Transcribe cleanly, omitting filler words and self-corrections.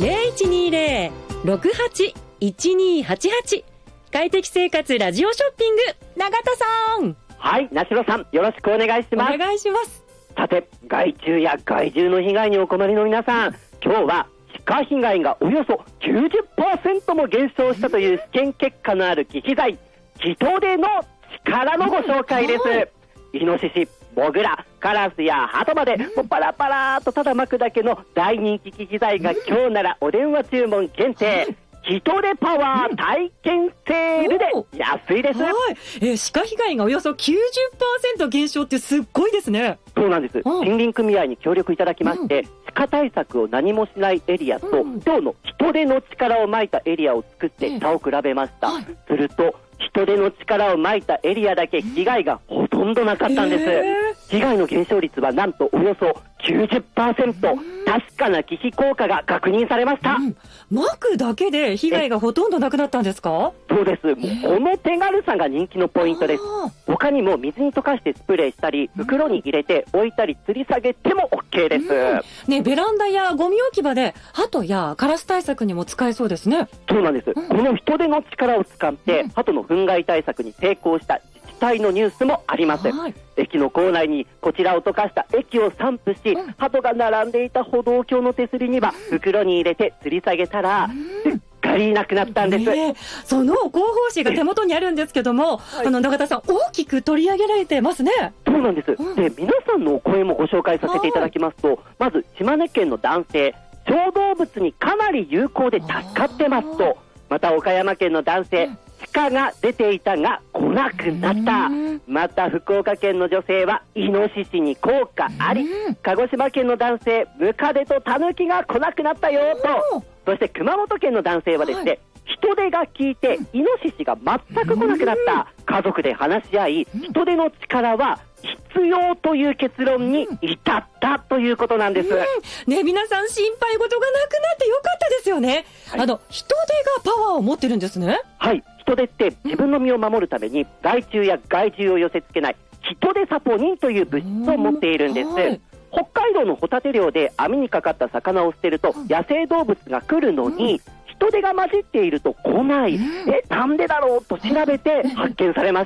0120-68-1288快適生活ラジオショッピング、永田さん。 はい、なしろさん、よろしくお願いします。 お願いします。 さて、害虫や害獣の被害にお困りの皆さん、今日は鹿被害がおよそ 90% も減少したという試験結果のある忌避剤、ヒトデの力のご紹介です。イノシシ、モグラ、カラスやハトまでもうパラパラーとただ巻くだけの大人気忌避剤が今日ならお電話注文限定、ヒトデパワー体験セールで安いです。 鹿被害がおよそ 90% 減少ってすっごいですね。 そうなんです。森林組合に協力いただきまして、鹿対策を何もしないエリアと、今日のヒトデの力をまいたエリアを作って差を比べました。するとヒトデの力をまいたエリアだけ被害がほとんどなかったんです。被害の減少率はなんとおよそ 90%、確かな忌避効果が確認されました。 まくだけで被害がほとんどなくなったんですか？ そうです。もうこの手軽さが人気のポイントです。他にも水に溶かしてスプレーしたり、袋に入れて置いたり吊り下げても OK です。 ね、ベランダやゴミ置き場でハトやカラス対策にも使えそうですね。 そうなんです。このヒトデの力を使ってハトの憤慨対策に成功した自治体のニュースもあります。駅の構内にこちらを溶かした液を散布し、ハトが並んでいた歩道橋の手すりには袋に入れて吊り下げたら、すっかりなくなったんです。 その広報誌が手元にあるんですけども、永田さん、大きく取り上げられてますね。 そうなんです。で、皆さんのお声もご紹介させていただきますと、まず島根県の男性、小動物にかなり有効で助かってますと、また岡山県の男性、鹿が出ていたが来なくなった。また福岡県の女性はイノシシに効果あり。鹿児島県の男性、ムカデとタヌキが来なくなったよと。そして熊本県の男性はですね、ヒトデが効いてイノシシが全く来なくなった。家族で話し合い、ヒトデの力は必要という結論に至ったということなんです。 ね、皆さん心配事がなくなってよかったですよね。ヒトデがパワーを持ってるんですね。 はい、ヒトデって自分の身を守るために害虫や害獣を寄せ付けないヒトデサポニンという物質を持っているんです。北海道のホタテ漁で網にかかった魚を捨てると野生動物が来るのに、ヒトデが混じっていると来ない。なんでだろうと調べて発見されまし